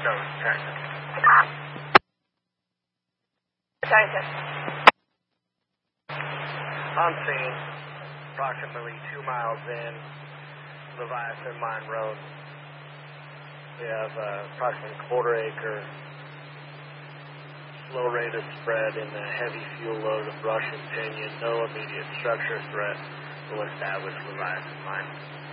No, Tarrington. Tarrington. On scene, approximately 2 miles in, Leviathan Mine Road. We have approximately quarter-acre, slow rate of spread in the heavy fuel load of brush and pinyon. No immediate structure threat will establish Leviathan Mine.